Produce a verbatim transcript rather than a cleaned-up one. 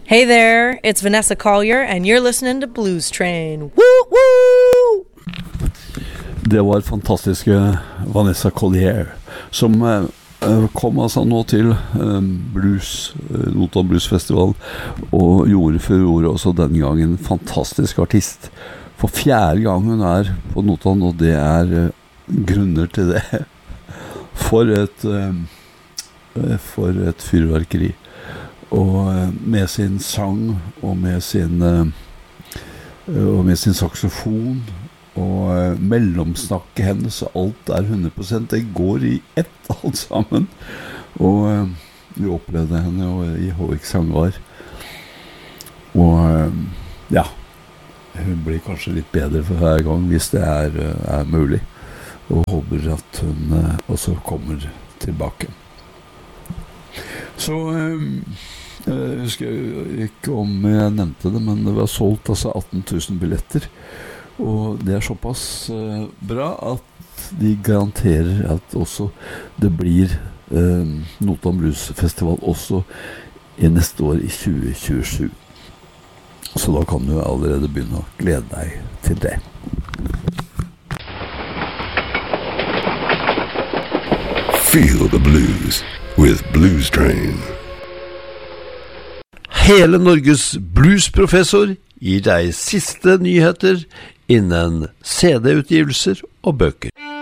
Hey there, it's Vanessa Collier, and you're listening to Blues Train. Woo, woo! Det var fantastiske Vanessa Collier, som eh, kom altså nå til eh, blues, eh, Notodden Blues Festival, og gjorde furore også denne gangen. Fantastisk artist. For fjerde gang hun er på Notodden, og det er eh, grunner til det. For et, eh, for et fyrverkeri. Og med sin sang og med sin og med sin saxofon og mellomsnakket hennes, alt er hundre prosent, det går i ett alt sammen. Og vi opplevde henne i Håvik Sangvar, og ja, hun blir kanskje litt bedre for hver gang hvis det er, er mulig, og håper at hun også kommer tilbake. Så jeg husker ikke om jeg nevnte det, men det var solgt altså atten tusen billetter, og det er såpass uh, bra at de garanterer at også det blir uh, Notodden Blues Festival også i neste år i tjue tjuesju. Så da kan du allerede begynne å glede deg til det. Feel the blues with Blues Train. Hele Norges bluesprofessor gir deg siste nyheter innen C D-utgivelser og bøker.